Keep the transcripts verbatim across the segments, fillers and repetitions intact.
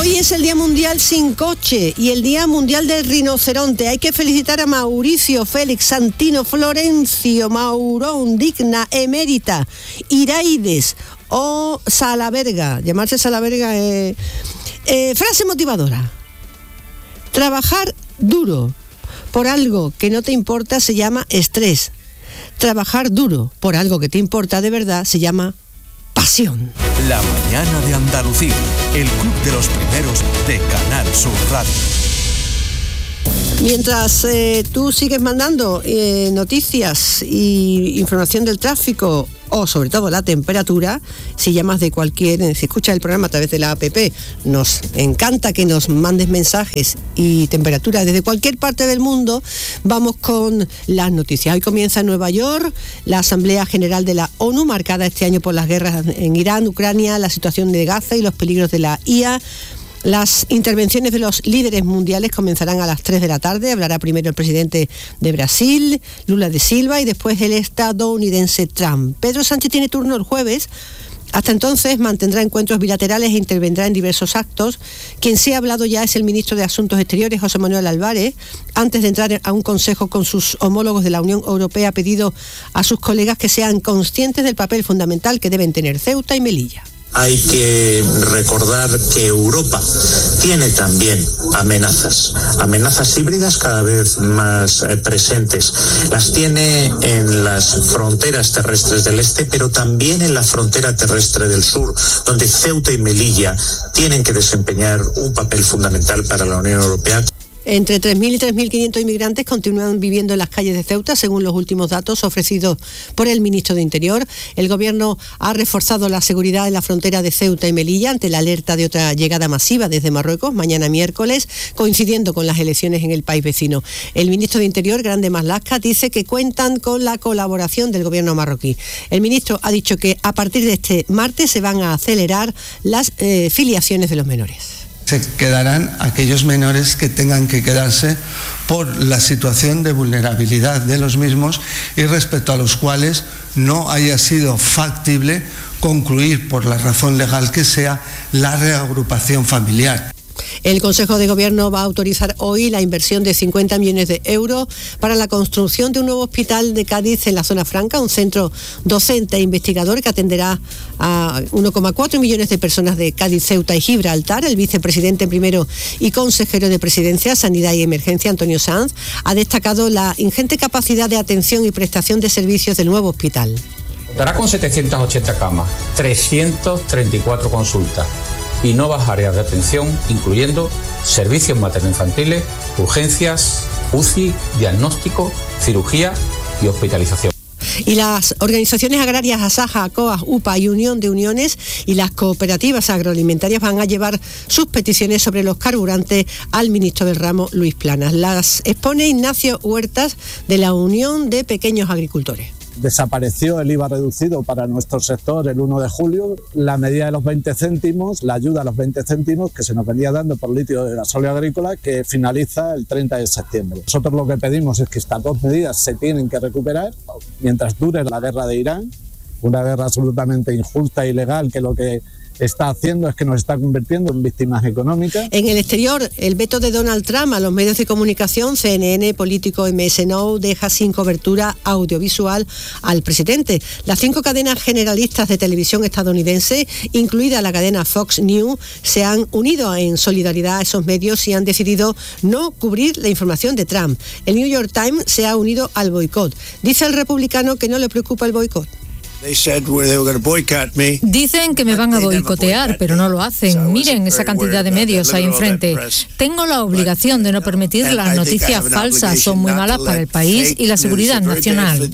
Hoy es el Día Mundial sin coche y el Día Mundial del Rinoceronte. Hay que felicitar a Mauricio, Félix, Santino, Florencio, Maurón, Digna, Emérita, Iraides o Salaverga. Llamarse Salaverga es... Eh, frase motivadora. Trabajar duro por algo que no te importa se llama estrés. Trabajar duro por algo que te importa de verdad se llama pasión. La mañana de Andalucía, el club de los primeros de Canal Sur Radio. Mientras eh, tú sigues mandando eh, noticias y información del tráfico o sobre todo la temperatura, si llamas de cualquier, si escuchas el programa a través de la app, nos encanta que nos mandes mensajes y temperaturas desde cualquier parte del mundo. Vamos con las noticias. Hoy comienza en Nueva York la Asamblea General de la ONU, marcada este año por las guerras en Irán, Ucrania, la situación de Gaza y los peligros de la I A. Las intervenciones de los líderes mundiales comenzarán a las tres de la tarde. Hablará primero el presidente de Brasil, Lula da Silva, y después el estadounidense Trump. Pedro Sánchez tiene turno el jueves. Hasta entonces mantendrá encuentros bilaterales e intervendrá en diversos actos. Quien sí ha hablado ya es el ministro de Asuntos Exteriores, José Manuel Álvarez. Antes de entrar a un consejo con sus homólogos de la Unión Europea, ha pedido a sus colegas que sean conscientes del papel fundamental que deben tener Ceuta y Melilla. Hay que recordar que Europa tiene también amenazas, amenazas híbridas cada vez más eh, presentes. Las tiene en las fronteras terrestres del este, pero también en la frontera terrestre del sur, donde Ceuta y Melilla tienen que desempeñar un papel fundamental para la Unión Europea. Entre tres mil y tres mil quinientos inmigrantes continúan viviendo en las calles de Ceuta, según los últimos datos ofrecidos por el ministro de Interior. El gobierno ha reforzado la seguridad en la frontera de Ceuta y Melilla ante la alerta de otra llegada masiva desde Marruecos, mañana miércoles, coincidiendo con las elecciones en el país vecino. El ministro de Interior, Grande Marlaska, dice que cuentan con la colaboración del gobierno marroquí. El ministro ha dicho que a partir de este martes se van a acelerar las eh, filiaciones de los menores. Se quedarán aquellos menores que tengan que quedarse por la situación de vulnerabilidad de los mismos y respecto a los cuales no haya sido factible concluir, por la razón legal que sea, la reagrupación familiar. El Consejo de Gobierno va a autorizar hoy la inversión de cincuenta millones de euros para la construcción de un nuevo hospital de Cádiz en la zona franca, un centro docente e investigador que atenderá a uno coma cuatro millones de personas de Cádiz, Ceuta y Gibraltar. El vicepresidente primero y consejero de Presidencia, Sanidad y Emergencia, Antonio Sanz, ha destacado la ingente capacidad de atención y prestación de servicios del nuevo hospital. Contará con setecientas ochenta camas, trescientas treinta y cuatro consultas y nuevas áreas de atención, incluyendo servicios materno-infantiles, urgencias, U C I, diagnóstico, cirugía y hospitalización. Y las organizaciones agrarias Asaja, ACOAS, UPA y Unión de Uniones y las cooperativas agroalimentarias van a llevar sus peticiones sobre los carburantes al ministro del ramo, Luis Planas. Las expone Ignacio Huertas, de la Unión de Pequeños Agricultores. Desapareció el I V A reducido para nuestro sector el uno de julio, la medida de los veinte céntimos, la ayuda a los veinte céntimos que se nos venía dando por litro de gasóleo agrícola, que finaliza el treinta de septiembre. Nosotros lo que pedimos es que estas dos medidas se tienen que recuperar mientras dure la guerra de Irán, una guerra absolutamente injusta e ilegal que lo que está haciendo es que nos está convirtiendo en víctimas económicas. En el exterior, el veto de Donald Trump a los medios de comunicación, C N N, Político, M S N O, deja sin cobertura audiovisual al presidente. Las cinco cadenas generalistas de televisión estadounidense, incluida la cadena Fox News, se han unido en solidaridad a esos medios y han decidido no cubrir la información de Trump. El New York Times se ha unido al boicot. Dice el republicano que no le preocupa el boicot. Dicen que me van a boicotear, pero no lo hacen. Miren esa cantidad de medios ahí enfrente. Tengo la obligación de no permitir las noticias falsas. Son muy malas para el país y la seguridad nacional.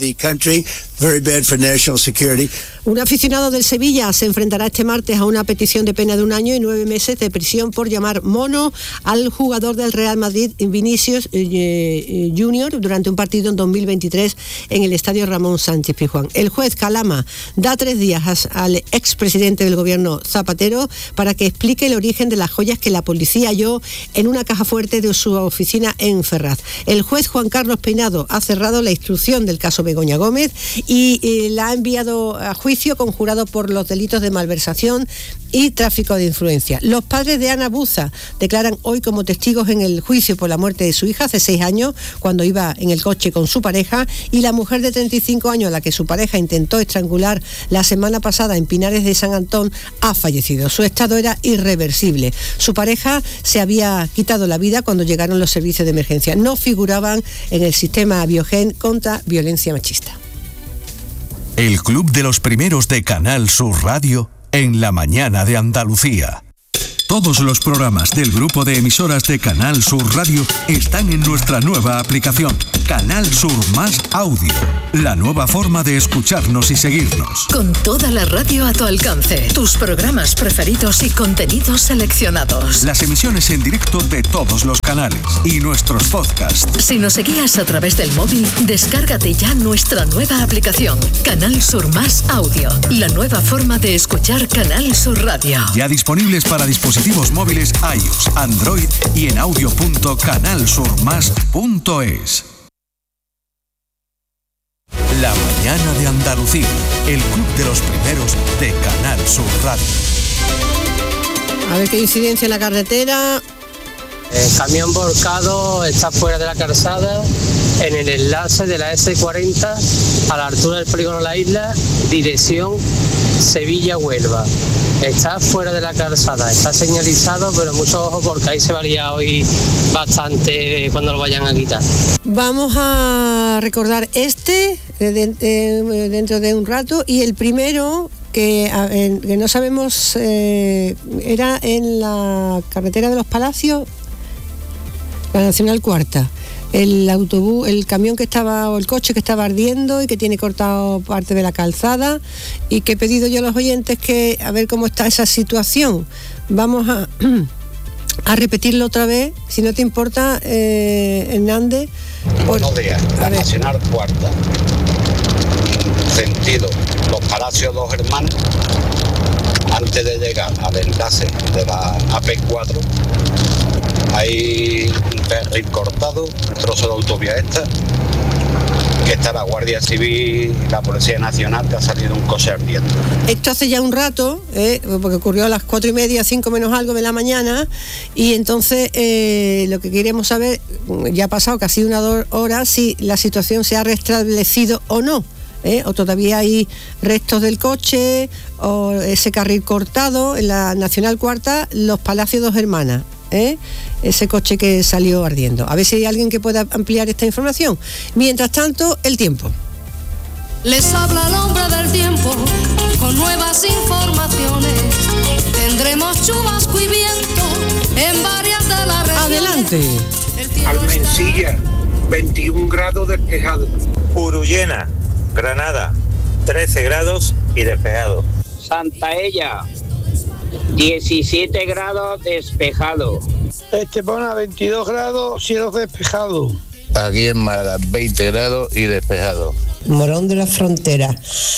Un aficionado del Sevilla se enfrentará este martes a una petición de pena de un año y nueve meses de prisión por llamar mono al jugador del Real Madrid, Vinicius eh, Junior, durante un partido en dos mil veintitrés en el estadio Ramón Sánchez Pizjuán. El juez Calama da tres días al expresidente del gobierno Zapatero para que explique el origen de las joyas que la policía halló en una caja fuerte de su oficina en Ferraz. El juez Juan Carlos Peinado ha cerrado la instrucción del caso Begoña Gómez y eh, la ha enviado a juicio conjurado por los delitos de malversación y tráfico de influencia. Los padres de Ana Buza declaran hoy como testigos en el juicio por la muerte de su hija hace seis años, cuando iba en el coche con su pareja, y la mujer de treinta y cinco años a la que su pareja intentó estrangular la semana pasada en Pinares de San Antón ha fallecido. Su estado era irreversible. Su pareja se había quitado la vida cuando llegaron los servicios de emergencia. No figuraban en el sistema Biogen contra violencia machista. El Club de los Primeros de Canal Sur Radio en la mañana de Andalucía. Todos los programas del grupo de emisoras de Canal Sur Radio están en nuestra nueva aplicación, Canal Sur Más Audio, la nueva forma de escucharnos y seguirnos. Con toda la radio a tu alcance, tus programas preferidos y contenidos seleccionados. Las emisiones en directo de todos los canales y nuestros podcasts. Si nos seguías a través del móvil, descárgate ya nuestra nueva aplicación, Canal Sur Más Audio, la nueva forma de escuchar Canal Sur Radio. Ya disponibles para dispositivos móviles iOS, Android y en audio punto canal sur más punto es. La mañana de Andalucía, el club de los primeros de Canal Sur Radio. A ver qué incidencia en la carretera. El camión volcado está fuera de la calzada en el enlace de la ese cuarenta a la altura del polígono La Isla, dirección Sevilla-Huelva. Está fuera de la calzada, está señalizado, pero mucho ojo porque ahí se varía hoy bastante cuando lo vayan a quitar. Vamos a recordar este dentro de un rato, y el primero que, que no sabemos, eh, era en la carretera de los Palacios, la Nacional Cuarta. El autobús, el camión que estaba, o el coche que estaba ardiendo y que tiene cortado parte de la calzada, y que he pedido yo a los oyentes que a ver cómo está esa situación. Vamos a, a repetirlo otra vez, si no te importa, eh, Hernández. Por, Buenos días, la Nacional Cuarta, sentido Los Palacios Dos Hermanos, antes de llegar al enlace de la A P cuatro, hay un carril cortado, un trozo de autovía esta, que está la Guardia Civil y la Policía Nacional, que ha salido un coche ardiendo. Esto hace ya un rato, eh, porque ocurrió a las cuatro y media, cinco menos algo de la mañana, y entonces eh, lo que queremos saber, ya ha pasado casi una hora, si la situación se ha restablecido o no. ¿Eh? O todavía hay restos del coche, o ese carril cortado en la Nacional Cuarta, Los Palacios Dos Hermanas. ¿Eh? Ese coche que salió ardiendo. A ver si hay alguien que pueda ampliar esta información. Mientras tanto, el tiempo. Les habla el hombre del tiempo con nuevas informaciones. Tendremos chubasco y viento en varias de las regiones. Adelante. Almensilla, veintiún grados despejado. Urullena, Granada, trece grados y despejado. Santa Ella, diecisiete grados despejado. Estepona, veintidós grados, cielo despejado. Aquí en Málaga, veinte grados y despejado. Morón de la Frontera,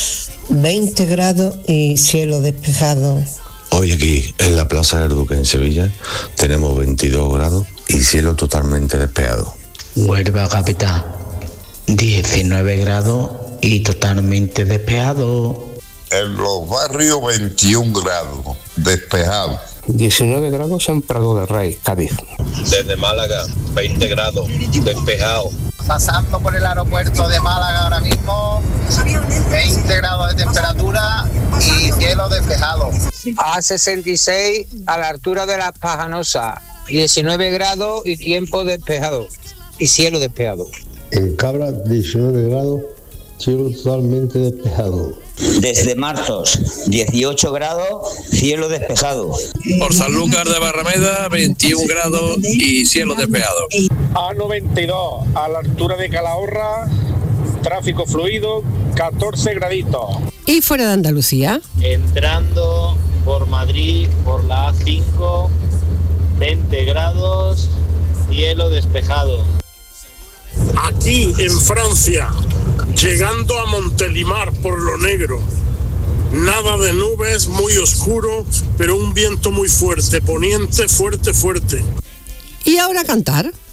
veinte grados y cielo despejado. Hoy aquí en la Plaza del Duque en Sevilla tenemos veintidós grados y cielo totalmente despejado. Huelva capital, diecinueve grados y totalmente despejado. En los barrios veintiún grados, despejado. diecinueve grados en Prado de Rey, Cádiz. Desde Málaga, veinte grados, despejado. Pasando por el aeropuerto de Málaga ahora mismo, veinte grados de temperatura y cielo despejado. A sesenta y seis a la altura de Las Pajanosas, diecinueve grados y tiempo despejado y cielo despejado. En Cabra, diecinueve grados, cielo totalmente despejado. Desde Marzos, dieciocho grados, cielo despejado. Por Sanlúcar de Barrameda, veintiún grados y cielo despejado. A noventa y dos, a la altura de Calahorra, tráfico fluido, catorce graditos. ¿Y fuera de Andalucía? Entrando por Madrid, por la A cinco, veinte grados, cielo despejado. Aquí en Francia, llegando a Montelimar por lo negro, nada de nubes, muy oscuro, pero un viento muy fuerte, poniente fuerte, fuerte. Y ahora cantar.